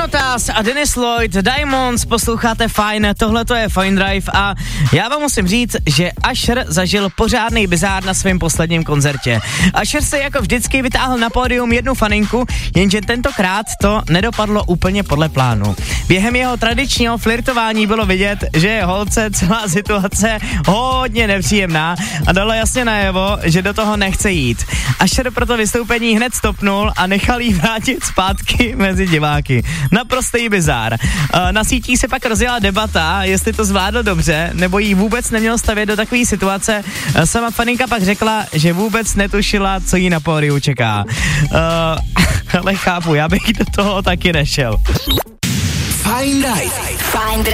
Protas a Dennis Lloyd, Diamonds, posloucháte Fine, tohle to je Fine Drive a já vám musím říct, že Usher zažil pořádný bizár na svém posledním koncertě. Usher se jako vždycky vytáhl na pódium jednu faninku, jenže tentokrát to nedopadlo úplně podle plánu. Během jeho tradičního flirtování bylo vidět, že je holce celá situace hodně nepříjemná a dalo jasně najevo, že do toho nechce jít. Usher proto vystoupení hned stopnul a nechal jí vrátit zpátky mezi diváky. Naprostý bizár. Na sítích se pak rozjela debata, jestli to zvládl dobře, nebo jí vůbec neměl stavět do takové situace. Sama faninka pak řekla, že vůbec netušila, co jí na pódiu čeká. Ale chápu, já bych do toho taky nešel. Fine Drive.